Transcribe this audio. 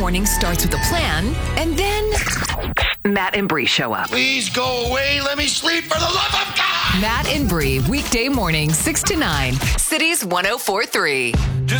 morning starts with a plan, and then Matt and Bree show up. Please go away. Let me sleep for the love of God. Matt and Bree, weekday morning, 6 to 9. Cities 104.3.